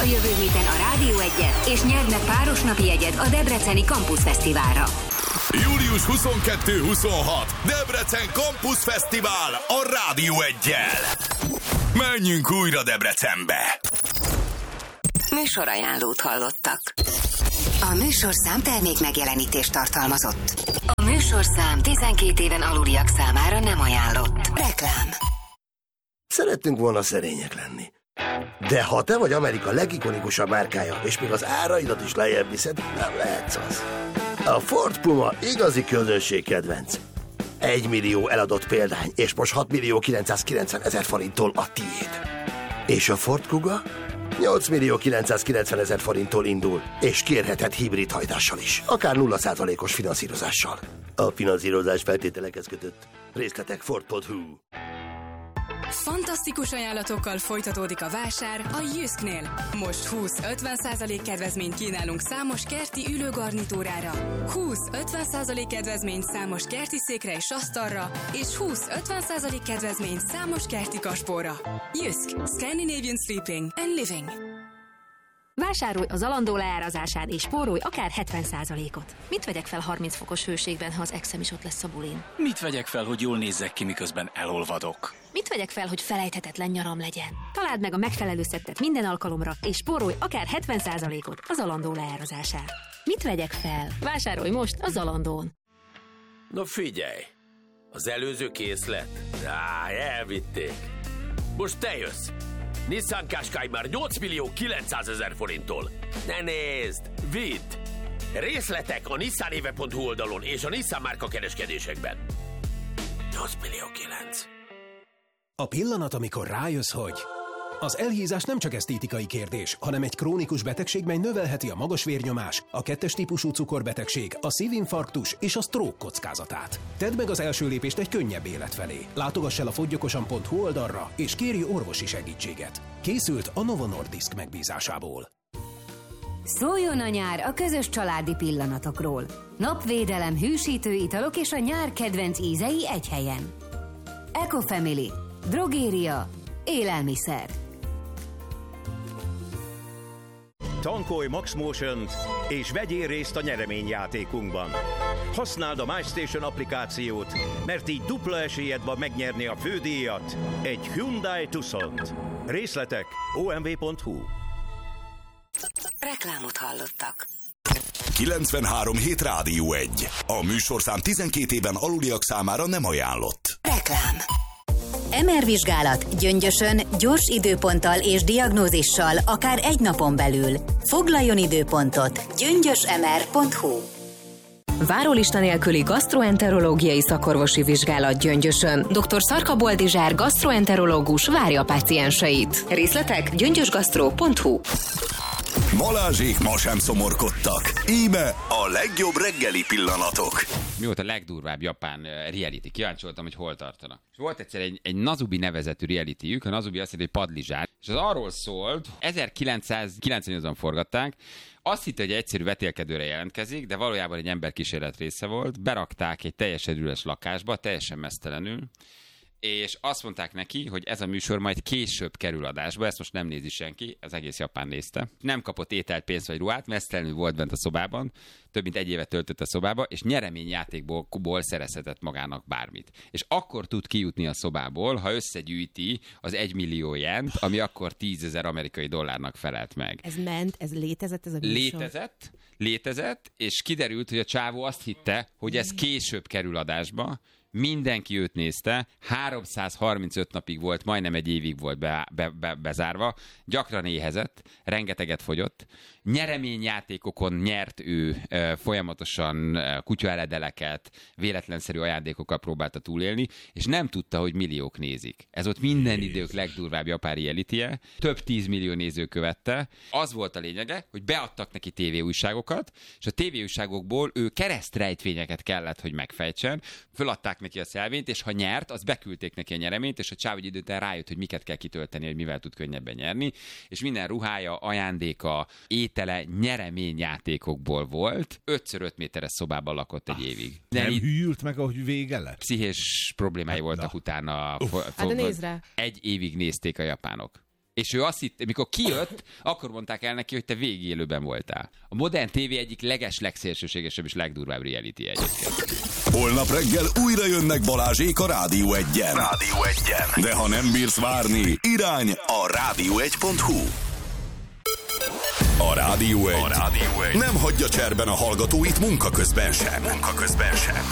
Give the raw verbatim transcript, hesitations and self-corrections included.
jövő héten a Rádió egyet, és nyerd meg páros napi jegyet a Debreceni Campus Fesztiválra. július huszonkettő-huszonhat Debrecen Campus Fesztivál a Rádió egyel. Menjünk újra Debrecenbe! Műsorajánlót hallottak. A műsorszám termék megjelenítést tartalmazott. A műsorszám tizenkét éven aluliak számára nem ajánlott. Reklám. Szerettünk volna szerények lenni. De ha te vagy Amerika legikonikusabb márkája, és még az áraidat is lejjebb viszed, nem lehetsz az. A Ford Puma igazi közönség kedvenc. Egy millió eladott példány, és most hat millió kilencszázkilencven ezer forinttól a tiéd. És a Ford Kuga nyolc millió kilencszázkilencven ezer forinttól indul, és kérheted hibrid hajtással is, akár nulla százalékos finanszírozással. A finanszírozás feltételekhez kötött. Részletek ford pont hu. Fantasztikus ajánlatokkal folytatódik a vásár a Jysknél. Most húsz-ötven százalék kedvezményt kínálunk számos kerti ülőgarnitúrára, húsz-ötven százalék kedvezményt számos kerti székre és asztalra, és húsz-ötven százalék kedvezményt számos kerti kaspóra. Jysk. Scandinavian Sleeping and Living. Vásárolj az Zalando leárazásán és spórolj akár hetven százalékot. Mit vegyek fel harminc fokos hőségben, ha az exem is ott lesz a bulin? Mit vegyek fel, hogy jól nézzek ki, miközben elolvadok? Mit vegyek fel, hogy felejthetetlen nyaram legyen? Találd meg a megfelelő szettet minden alkalomra, és spórolj akár hetven százalékot a Zalando leárazásán. Mit vegyek fel? Vásárolj most a Zalandón. Na figyelj! Az előző készlet? Á, elvitték. Most te jössz! Nissan Qashqai már nyolc millió kilencszázezer forinttól. Ne nézd! Vidd! Részletek a nissanéve pont hu oldalon és a Nissan márka kereskedésekben. nyolc millió kilenc. A pillanat, amikor rájössz, hogy az elhízás nem csak esztétikai kérdés, hanem egy krónikus betegség, mely növelheti a magas vérnyomás, a kettes típusú cukorbetegség, a szívinfarktus és a stroke kockázatát. Tedd meg az első lépést egy könnyebb élet felé. Látogass el a fogyjokosan pont hu oldalra, és kérj orvosi segítséget. Készült a Novo Nordisk megbízásából. Szóljon a nyár a közös családi pillanatokról. Napvédelem, hűsítő italok és a nyár kedvenc ízei egy helyen. Ecofamily. Drogéria. Élelmiszer. Tankolj Max Motion-t és vegyél részt a nyereményjátékunkban. Használd a MyStation applikációt, mert így dupla esélyed van megnyerni a fődíjat, egy Hyundai Tucsont. Részletek o m v pont hu. Reklámot hallottak. kilencvenhárom hét Rádió egy. A műsorszám tizenkét éven aluliak számára nem ajánlott. Reklám. em er vizsgálat Gyöngyösön gyors időponttal és diagnózissal akár egy napon belül. Foglaljon időpontot gyöngyös em er pont hu. Várólista nélküli gasztroenterológiai szakorvosi vizsgálat Gyöngyösön. doktor Szarka Boldizsár gasztroenterológus várja a pácienseit. Részletek gyöngyösgasztro pont hu. Balázsék ma sem szomorkodtak. Íme a legjobb reggeli pillanatok. Mi volt a legdurvább japán reality? Kíváncsi voltam, hogy hol tartanak. És volt egyszer egy, egy Nazubi nevezetű realityjük, a Nazubi azt jelenti, hogy padlizsár, és az arról szólt, ezerkilencszázkilencvennyolcban forgatták, azt hitte, hogy egyszerű vetélkedőre jelentkezik, de valójában egy emberkísérlet része volt. Berakták egy teljesen üres lakásba, teljesen meztelenül, és azt mondták neki, hogy ez a műsor majd később kerül adásba, ezt most nem nézi senki, az egész Japán nézte. Nem kapott ételt, pénzt vagy ruhát, meztelenül volt bent a szobában, több mint egy évet töltött a szobába, és nyereményjátékból szerezhetett magának bármit. És akkor tud kijutni a szobából, ha összegyűjti az egymillió jent, ami akkor tízezer amerikai dollárnak felelt meg. Ez ment, ez létezett, ez a műsor? Létezett, létezett, és kiderült, hogy a csávó azt hitte, hogy ez később kerül adásba. Mindenki őt nézte, háromszázharmincöt napig volt, majdnem egy évig volt be, be, be, bezárva, gyakran éhezett, rengeteget fogyott, nyereményjátékokon nyert ő e, folyamatosan e, kutyaeledeleket, véletlenszerű ajándékokkal próbálta túlélni, és nem tudta, hogy milliók nézik. Ez ott minden idők legdurvább japán reality-je, több tízmillió néző követte. Az volt a lényege, hogy beadtak neki tévéújságokat, és a tévéújságokból ő keresztrejtvényeket kellett, hogy megfejtsen, föladták neki a szelvényt, és ha nyert, az beküldték neki a nyereményt, és a csáv egy idő után rájött, hogy miket kell kitölteni, hogy mivel tud könnyebben nyerni, és minden ruhája, ajándéka, étele nyereményjátékokból volt. ötször öt méteres szobában lakott egy évig. Nem így... hűlt meg, ahogy vége lett? Pszichés problémái voltak Na. utána. Hát de nézd rá. Egy évig nézték a japánok. És ő azt hitt, mikor kijött, akkor mondták el neki, hogy te végigélőben voltál. A modern tévé egyik leges, legszélsőségesebb és legdurvább reality egyébként. Holnap reggel újra jönnek Balázsék a Rádió egyen. Rádió egyen. De ha nem bírsz várni, irány a rádió egy pont hu. A Rádió egy. A Rádió egy nem hagyja cserben a hallgatóit munka közben sem. Munka közben sem.